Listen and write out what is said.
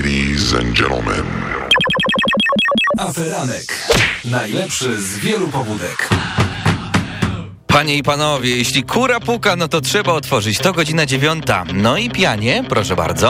Ladies and gentlemen. Aferanek. Najlepszy z wielu pobudek. Panie i panowie, jeśli kura puka, no to trzeba otworzyć. To godzina 9. No i pianie, proszę bardzo.